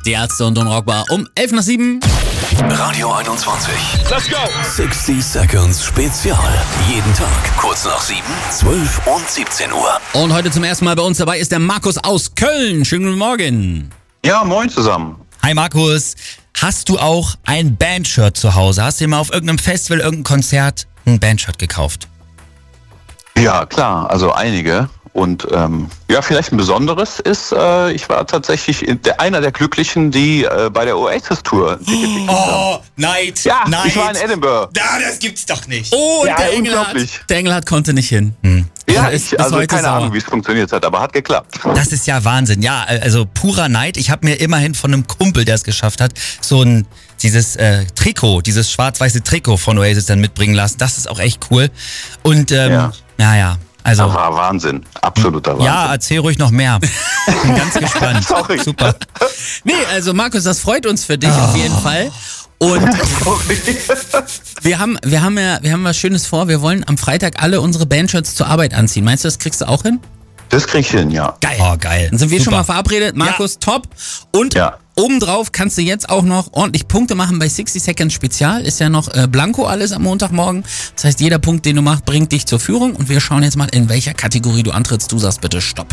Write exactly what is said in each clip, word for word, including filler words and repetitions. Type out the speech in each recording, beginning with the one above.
Die Ärzte und Unrockbar um elf nach sieben. Radio einundzwanzig. Let's go! sechzig Seconds Spezial. Jeden Tag kurz nach sieben, zwölf und siebzehn Uhr. Und heute zum ersten Mal bei uns dabei ist der Markus aus Köln. Schönen guten Morgen. Ja, moin zusammen. Hi Markus, hast du auch ein Bandshirt zu Hause? Hast du dir mal auf irgendeinem Festival, irgendeinem Konzert ein Bandshirt gekauft? Ja, klar, also einige. Und ähm, ja, vielleicht ein besonderes ist, äh, ich war tatsächlich in der, einer der Glücklichen, die äh, bei der Oasis-Tour Ticket gekriegt haben. Oh, Neid, Ja, Neid. ich war in Edinburgh. Ja, das gibt's doch nicht. Oh, und Ja, der, Engelhardt, unglaublich. der Engelhardt konnte nicht hin. Hm. Ja, Er ist ich, bis also heute keine sauer. Ahnung, wie es funktioniert hat, aber hat geklappt. Das ist ja Wahnsinn. Ja, also purer Neid. Ich habe mir immerhin von einem Kumpel, der es geschafft hat, so ein dieses äh, Trikot, dieses schwarz-weiße Trikot von Oasis dann mitbringen lassen. Das ist auch echt cool. Und ähm, Ja. naja, also Das war Wahnsinn, absoluter Wahnsinn. ja, erzähl ruhig noch mehr. Bin ganz gespannt. Sorry. Super. Nee, also Markus, das freut uns für dich auf jeden Fall. Und wir haben, wir haben ja, wir haben was Schönes vor. Wir wollen am Freitag alle unsere Bandshirts zur Arbeit anziehen. Meinst du, das kriegst du auch hin? Das krieg ich hin, ja. Geil. Oh, geil. Dann sind wir Super. schon mal verabredet. Markus, top. Und Ja. obendrauf kannst du jetzt auch noch ordentlich Punkte machen bei sechzig Seconds Spezial. Ist ja noch äh, blanko alles am Montagmorgen. Das heißt, jeder Punkt, den du machst, bringt dich zur Führung. Und wir schauen jetzt mal, in welcher Kategorie du antrittst. Du sagst bitte Stopp.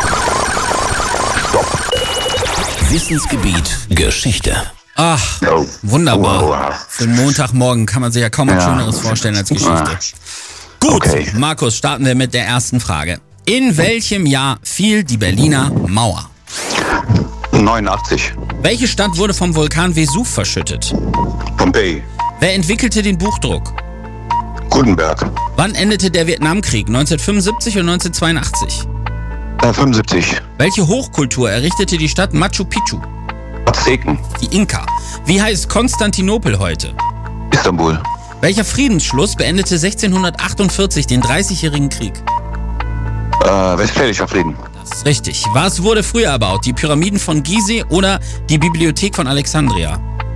Wissensgebiet Geschichte. Ach, Oh. wunderbar. Wow. Für einen Montagmorgen kann man sich ja kaum was Ja. Schöneres vorstellen als Geschichte. Ah. Gut, Okay. Markus, starten wir mit der ersten Frage. In welchem Jahr fiel die Berliner Mauer? neunundachtzig. Welche Stadt wurde vom Vulkan Vesuv verschüttet? Pompeii. Wer entwickelte den Buchdruck? Gutenberg. Wann endete der Vietnamkrieg? neunzehnhundertfünfundsiebzig und neunzehnhundertzweiundachtzig? Äh, fünfundsiebzig. Welche Hochkultur errichtete die Stadt Machu Picchu? Azteken. Die Inka. Wie heißt Konstantinopel heute? Istanbul. Welcher Friedensschluss beendete sechzehnhundertachtundvierzig den dreißigjährigen Krieg? Äh, Westfälischer Frieden. Das ist richtig. Was wurde früher erbaut? Die Pyramiden von Gizeh oder die Bibliothek von Alexandria?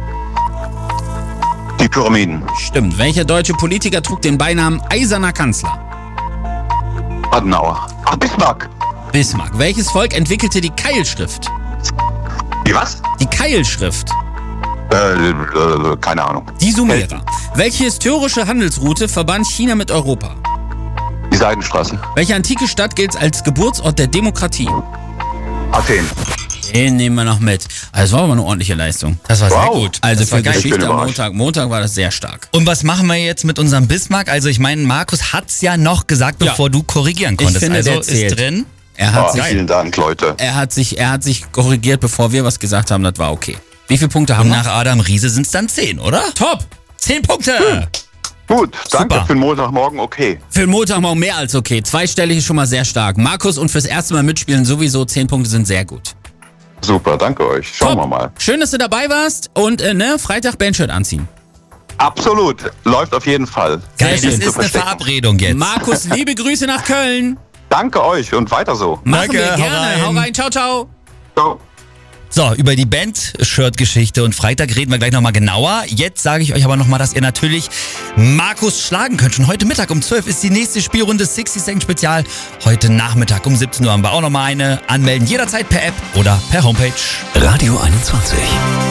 Die Pyramiden. Stimmt. Welcher deutsche Politiker trug den Beinamen Eiserner Kanzler? Adenauer. Ach, Bismarck. Bismarck. Welches Volk entwickelte die Keilschrift? Die was? Die Keilschrift. Äh, äh, keine Ahnung. Die Sumerer. Welche historische Handelsroute verband China mit Europa? Die Seidenstraße. Welche antike Stadt gilt als Geburtsort der Demokratie? Athen. Den nehmen wir noch mit. Also, das war aber eine ordentliche Leistung. Das war sehr Wow. gut. Also das war für geil. Ich bin Geschichte am überrascht. Montag. Montag war das sehr stark. Und was machen wir jetzt mit unserem Bismarck? Also ich meine, Markus hat's ja noch gesagt, Ja. bevor du korrigieren konntest. finde, also der zählt. ist drin. Er hat, Oh, sich, vielen Dank, Leute. er, hat sich, er hat sich korrigiert, bevor wir was gesagt haben. Das war okay. Wie viele Punkte haben Und wir? nach Adam Riese sind's dann zehn, oder? Top! Zehn Punkte! Gut, danke Super. für den Montagmorgen, okay. Für den Montag mal mehr als okay. Zweistellig ist schon mal sehr stark. Markus und fürs erste Mal mitspielen sowieso. Zehn Punkte sind sehr gut. Super, danke euch. Schauen Top. wir mal. Schön, dass du dabei warst. Und äh, ne, Freitag Bandshirt anziehen. Absolut, läuft auf jeden Fall. Geil, das Nicht zu ist eine verstecken. Verabredung jetzt. Markus, liebe Grüße nach Köln. Danke euch und weiter so. Machen Danke, wir hau gerne. rein. Hau rein. Ciao, ciao. Ciao. So, über die Band-Shirt-Geschichte und Freitag reden wir gleich nochmal genauer. Jetzt sage ich euch aber nochmal, dass ihr natürlich Markus schlagen könnt. Schon heute Mittag um zwölf ist die nächste Spielrunde sechzig Seconds Spezial. Heute Nachmittag um siebzehn Uhr haben wir auch nochmal eine. Anmelden jederzeit per App oder per Homepage. Radio einundzwanzig.